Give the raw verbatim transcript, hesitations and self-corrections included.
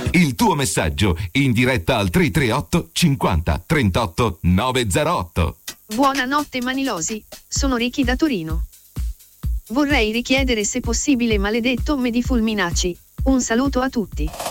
Il tuo messaggio in diretta al tre tre otto cinquanta trentotto novecentotto. Buonanotte Manilosi, sono Ricky da Torino. Vorrei richiedere se possibile maledetto me di Fulminacci. Un saluto a tutti.